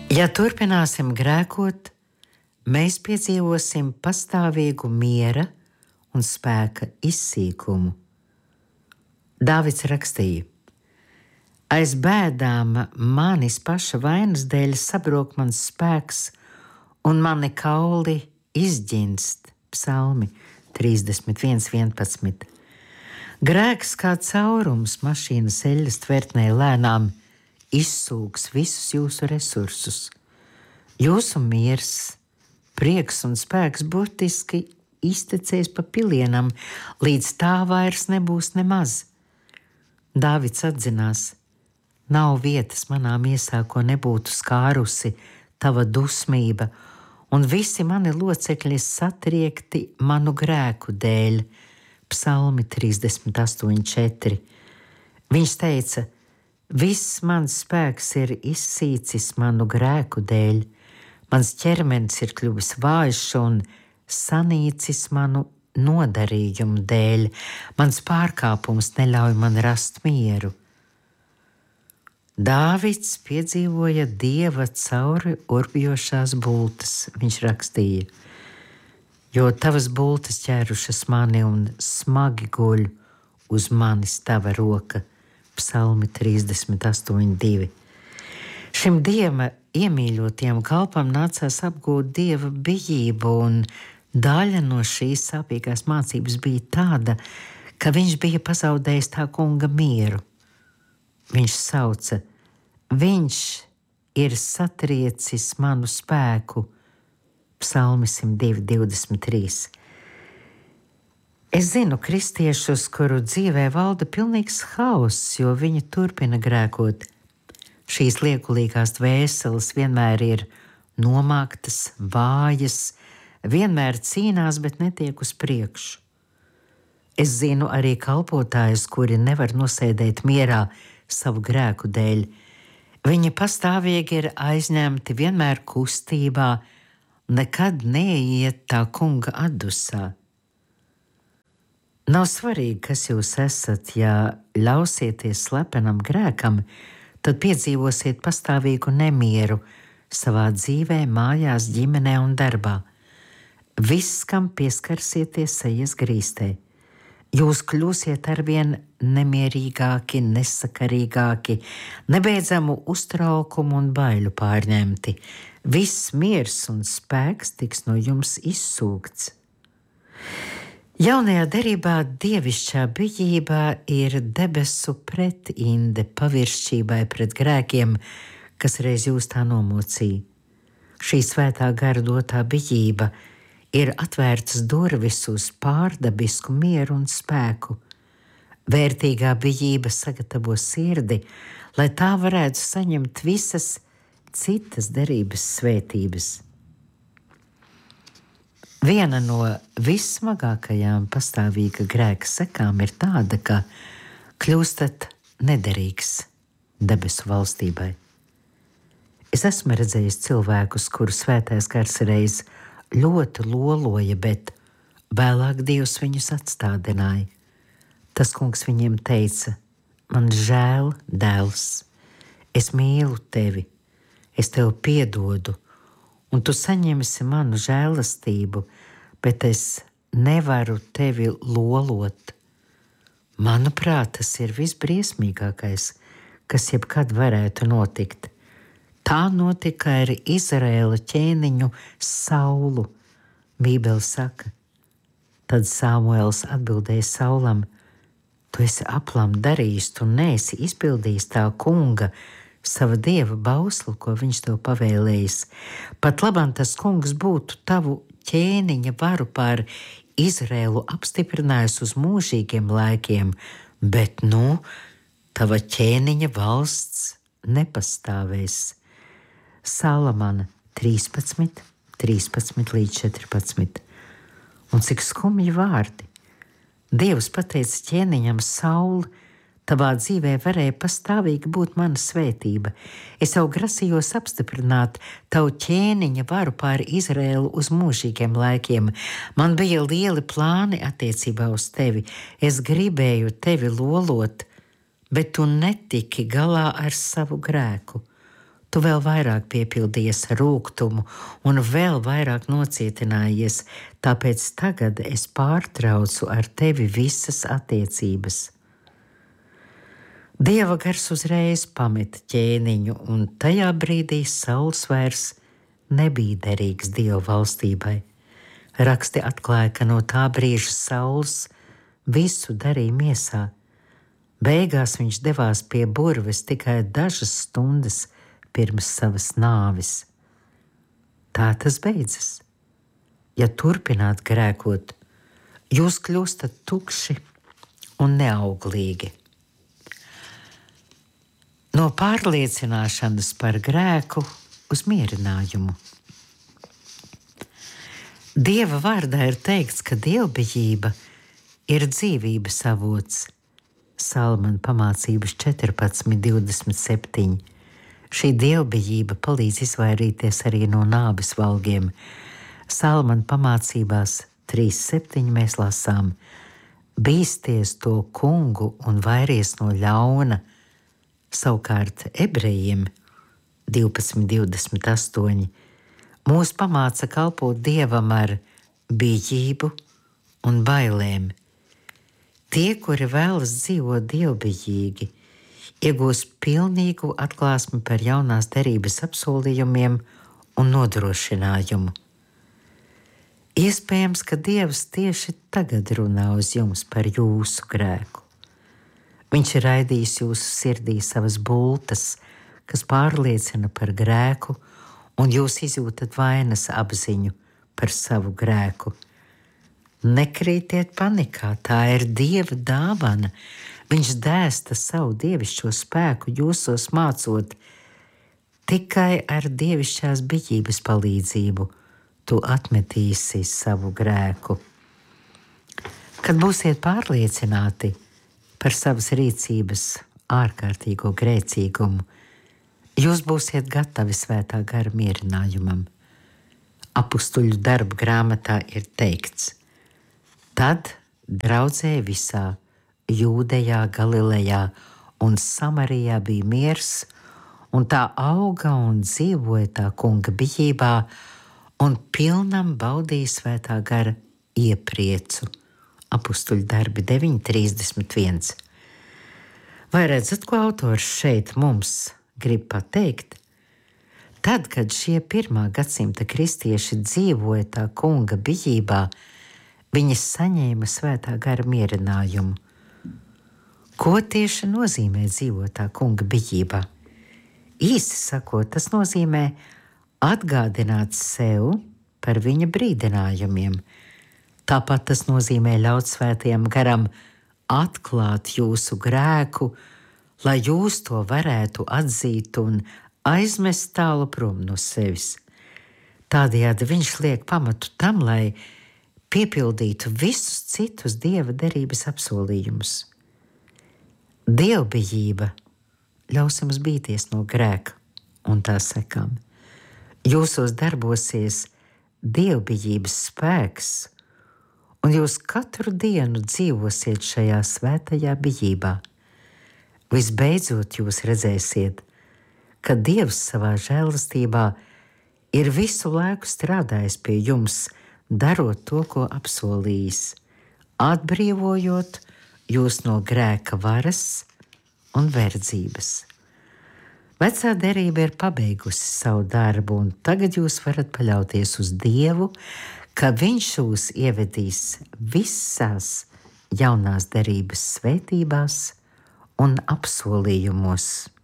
Ja turpināsim grēkot, mēs piedzīvosim pastāvīgu miera un spēka izsīkumu. Dāvids rakstīja: aiz bēdām manis paša vainas dēļ sabrok mans spēks, un mani kauli izģinst. Psalmi 31:11. Grēks kā caurums mašīnas eļļas tvertnē lēnām izsūks visus jūsu resursus. Jūsu miers, prieks un spēks burtiski iztecēs pa pilienam, līdz tā vairs nebūs nemaz. Dāvids atzinās: nav vietas manā miesā, ko nebūtu skārusi tava dusmība, un visi mani locekļi satriekti manu grēku dēļ. Psalmi 38:4. Viņš teica: viss mans spēks ir izsīcis manu grēku dēļ, mans ķermenis ir kļuvis vājš un sanīcis manu nodarījumu dēļ, mans pārkāpums neļauj man rast mieru. Dāvids piedzīvoja Dieva cauri urbjošās bultas. Viņš rakstīja: jo tavas bultas ķērušas mani un smagi guļ uz manis tava roka. Psalmi 38:2. Šim Dieva iemīļotiem kalpam nācās apgūt Dieva bijību, un daļa no šīs sāpīgās mācības bija tāda, ka viņš bija pazaudējis tā kunga mieru. Viņš sauca: viņš ir satriecis manu spēku. Psalmi 102:23. Es zinu kristiešus, kuru dzīvē valda pilnīgs hauss, jo viņi turpina grēkot. Šīs liekulīgās dvēseles vienmēr ir nomāktas, vājas, vienmēr cīnās, bet netiek uz priekšu. Es zinu arī kalpotājus, kuri nevar nosēdēt mierā savu grēku dēļ. Viņi pastāvīgi ir aizņemti, vienmēr kustībā, nekad neiet tā kunga atdusā. Nav svarīgi, kas jūs esat, ja ļausieties slepenam grēkam, tad piedzīvosiet pastāvīgu nemieru savā dzīvē, mājās, ģimenē un darbā. Viss, kam pieskarsieties, ejas grīstē. Jūs kļūsiet arvien nemierīgāki, nesakarīgāki, nebeidzamu uztraukumu un baiļu pārņemti. Viss miers un spēks tiks no jums izsūkts. Jaunajā derībā dievišķā bijībā ir debesu pretinde paviršķībai pret grēkiem, kas reiz jūs tā nomocīja. Šī svētā gara dotā bijība ir atvērtas durvis uz pārdabisku mieru un spēku. Vērtīgā bijība sagatavo sirdi, lai tā varētu saņemt visas citas derības svētības. Viena no vissmagākajām pastāvīga grēka sekām ir tāda, ka kļūstat nederīgs debesu valstībai. Es esmu redzējis cilvēkus, kuru svētais gars reiz ļoti loloja, bet vēlāk Dievs viņus atstādināja. Tas kungs viņiem teica: man žēl, dēls, es mīlu tevi, es tev piedodu, un tu saņemsi manu žēlastību, bet es nevaru tevi lolot. Manuprāt, tas ir visbriesmīgākais, kas jebkad varētu notikt. Tā notika ar Izraēla ķēniņu Saulu. Bībele saka: tad Samuēls atbildēja Saulam: tu esi aplam darījis, tu neesi izpildījis tā kunga, sava dieva bauslu, ko viņš tev pavēlējis. Pat labam tas kungs būtu tavu ķēniņa varu pār Izraēlu apstiprinājis uz mūžīgiem laikiem, bet tava ķēniņa valsts nepastāvēs. Salamana 13:13-14. Un cik skumji vārdi! Dievs pateica ķēniņam: Sauli, tavā dzīvē varēja pastāvīgi būt mana svētība. Es jau grasījos apstiprināt tavu ķēniņa varu pār Izraēlu uz mūžīgiem laikiem. Man bija lieli plāni attiecībā uz tevi. Es gribēju tevi lolot, bet tu netiki galā ar savu grēku. Tu vēl vairāk piepildījies ar rūgtumu un vēl vairāk nocietinājies, tāpēc tagad es pārtraucu ar tevi visas attiecības. Dieva gars uzreiz pameta ķēniņu, un tajā brīdī saules vairs nebija derīgs Dieva valstībai. Raksti atklāja, ka no tā brīža saules visu darīja miesā. Beigās viņš devās pie burves tikai dažas stundas pirms savas nāves. Tā tas beidzas. Ja turpināt grēkot, jūs kļūstat tukši un neauglīgi. No pārliecināšanas par grēku uz mierinājumu. Dieva vārdā ir teikts, ka dievbijība ir dzīvības avots. Salmana pamācības 14:27. Šī dievbijība palīdz izvairīties arī no nāves valgiem. Salmana pamācībās 3:7 mēs lasām: bīsties to kungu un vairies no ļauna. Savukārt ebrejiem 12:28 mūs pamāca kalpot Dievam ar bijību un bailēm. Tie, kuri vēlas dzīvot dievbijīgi, iegūs pilnīgu atklāsmi par jaunās derības apsolījumiem un nodrošinājumu. Iespējams, ka Dievs tieši tagad runā uz jums par jūsu grēku. Viņš ir raidījis jūsu sirdī savas bultas, kas pārliecina par grēku, un jūs izjūtat vainas apziņu par savu grēku. Nekrītiet panikā, tā ir Dieva dāvana. Viņš dēsta savu dievišķo spēku jūsos mācot. Tikai ar dievišķās bijības palīdzību tu atmetīsi savu grēku. Kad būsiet pārliecināti par savas rīcības ārkārtīgo grēcīgumu, jūs būsiet gatavi svētā gara mierinājumam. Apustuļu darbu grāmatā ir teikts: tad draudzē visā Jūdejā, Galilejā un Samarijā bija miers, un tā auga un dzīvoja tā kunga bijībā, un pilnam baudīja svētā gara iepriecu. Apustuļu darbi 9:31. Vai redzat, ko autors šeit mums grib pateikt? Tad, kad šie 1. gadsimta kristieši dzīvoja tā kunga bijībā, viņi saņēma svētā gara mierinājumu. Ko tieši nozīmē dzīvot tā kunga bijībā? Īsi sakot, tas nozīmē atgādināt sev par viņa brīdinājumiem. Tāpat tas nozīmē ļaut svētajam garam atklāt jūsu grēku, lai jūs to varētu atzīt un aizmest tālu prom no sevis. Tādējādi viņš liek pamatu tam, lai piepildītu visus citus Dieva derības apsolījumus. Dievbijība ļaus jums bīties no grēka un tā sekām. Jūsos darbosies dievbijības spēks, un jūs katru dienu dzīvosiet šajā svētajā bijībā. Visbeidzot jūs redzēsiet, ka Dievs savā žēlastībā ir visu laiku strādājis pie jums, darot to, ko apsolījis, atbrīvojot jūs no grēka varas un verdzības. Vecā derība ir pabeigusi savu darbu, un tagad jūs varat paļauties uz Dievu, ka Viņš jūs ievedīs visās jaunās derības svētībās un apsolījumos.